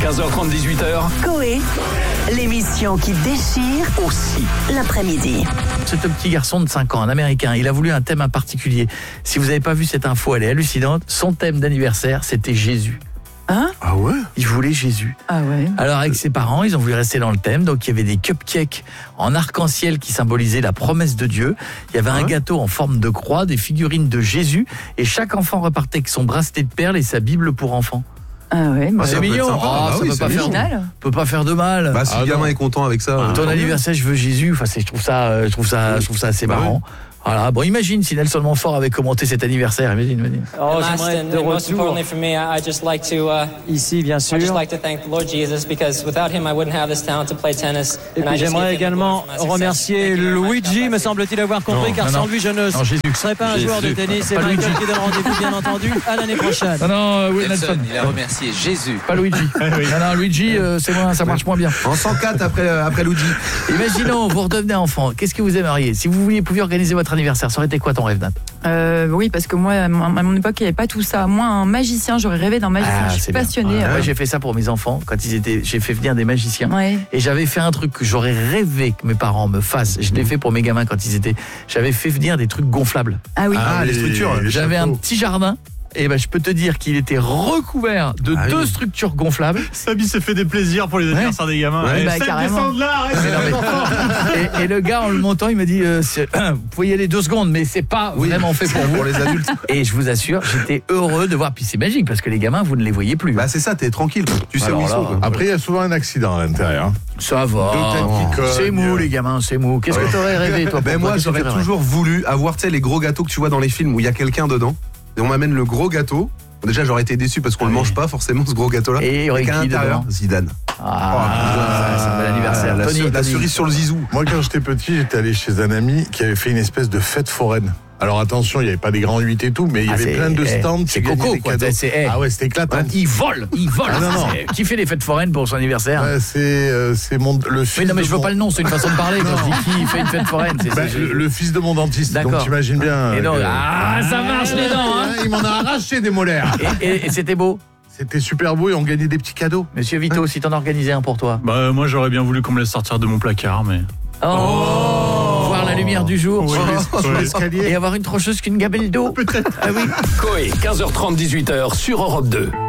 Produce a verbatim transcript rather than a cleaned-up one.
quinze heures trente, dix-huit heures. Coé, l'émission qui déchire aussi l'après-midi. C'est un petit garçon de cinq ans, un Américain. Il a voulu un thème en particulier. Si vous n'avez pas vu cette info, elle est hallucinante. Son thème d'anniversaire, c'était Jésus. Hein ? Ah ouais ? Il voulait Jésus. Ah ouais. Alors avec ses parents, ils ont voulu rester dans le thème. Donc il y avait des cupcakes en arc-en-ciel qui symbolisaient la promesse de Dieu. Il y avait un gâteau en forme de croix, des figurines de Jésus. Et chaque enfant repartait avec son bracelet de perles et sa Bible pour enfants. Ah ouais. Ah, c'est ça peut mignon. être sympa. Ah, Ah ça oui, peut c'est pas faire, original. peut pas faire de mal. Bah si Ah, le gamin non. est content avec ça. Ton euh, anniversaire, je veux Jésus. Enfin, c'est, je trouve ça, euh, je trouve ça, je trouve ça assez Bah marrant. Voilà. Bon, imagine si Nelson Montfort avait commenté cet anniversaire. Imagine, imagine. Oh, last j'aimerais and, être de and most retour importantly for me, I I just like to uh, ici, bien I just sûr. like to thank the Lord Jesus because without him I wouldn't have this talent to play tennis. Et and I puis just j'aimerais give him the également glory for my success. remercier Thank you very much. God Luigi, bless me you. semble-t-il avoir compris, Non, car non, sans non. lui je ne Non, Jésus. serais pas un joueur de tennis. C'est Pas Michael Luigi. qui donne rendez-vous, bien entendu, à l'année prochaine. Non, non, euh, oui, Nelson, Nelson. il a remercié Jésus. Pas Luigi. Non, non, Luigi, euh, c'est moins, ça marche moins bien. En cent quatre après, euh, après Luigi. Imaginons, vous redevenez enfant. Qu'est-ce que vous aimeriez ? Si vous vouliez, pouviez organiser votre anniversaire, ça aurait été quoi ton rêve, Nat ? Euh, oui, parce que moi, à mon à mon époque, il n'y avait pas tout ça. Moi, un magicien, j'aurais rêvé d'un magicien. Ah, je c'est suis bien. passionnée. Ouais, euh, moi, j'ai fait ça pour mes enfants quand ils étaient. J'ai fait venir des magiciens. Ouais. Et j'avais fait un truc que j'aurais rêvé que mes parents me fassent. Je l'ai fait pour mes gamins quand ils étaient. J'avais fait venir des trucs gonflables. Ah oui. Ah, les structures. les J'avais un chapeaux. petit jardin. Et ben, je peux te dire qu'il était recouvert de Ah deux oui. structures gonflables. Sabi s'est fait des plaisirs pour les anniversaires des gamins. Ouais. Allez, Bah, Seb, carrément. descends de là, arrête, Mais non, c'est mais- important. et, et le gars, en le montant, il m'a dit euh, c'est- vous pouvez y aller deux secondes, mais c'est pas Oui. vraiment fait pour vous. Pour les adultes. Et je vous assure, j'étais heureux de voir. Puis c'est magique parce que les gamins, vous ne les voyez plus. Bah c'est ça, t'es tranquille. Tu sais Alors où ils là, sont. quoi. Après, il y a souvent un accident à l'intérieur. Ça va. Deux têtes qui cognent. C'est mou, les gamins, c'est mou. Qu'est-ce que t'aurais rêvé, toi Ben pour moi toi, j'aurais qu'est-ce que toujours voulu avoir, tu sais, les gros gâteaux que tu vois dans les films où il y a quelqu'un dedans. Et on m'amène le gros gâteau. Bon, déjà j'aurais été déçu parce qu'on Ah le oui. mange pas forcément ce gros gâteau là. Et il y aurait qu'à qui l'intérieur, dedans Zidane. Ah, c'est un bel anniversaire. la, Tony, ce- la Tony. cerise sur le zizou. Moi, quand j'étais petit, j'étais allé chez un ami qui avait fait une espèce de fête foraine. Alors attention, il n'y avait pas des grands huit et tout, mais il y Ah, avait c'est- plein de eh, stands. c'est qui gagnaient coco, des quoi. cadeaux. C'est- eh. Ah ouais, c'était éclatant. Il vole, il vole. Ah, non, non. C'est- Qui fait les fêtes foraines pour son anniversaire Ouais, c'est euh, c'est mon le fils. Oui, non, mais de je veux mon- pas le nom, c'est une façon de parler. Quand je dis qui fait une fête foraine, c'est Bah, c'est- le, le fils de mon dentiste. D'accord. Donc t'imagines bien. Et donc, euh, ah, ça marche les dents, hein. Il m'en a arraché des molaires. Et, et- et c'était beau. C'était super beau et on gagnait des petits cadeaux. Monsieur Vito, si t'en organisais un pour toi. Bah, moi, j'aurais bien voulu qu'on me laisse sortir de mon placard, mais. Oh, voir la lumière du jour. Oui, Oh. Sur oui. l'escalier. Et avoir une trancheuse qu'une gamelle d'eau. Peut-être. Ah oui. Coé, quinze heures trente, dix-huit heures sur Europe deux.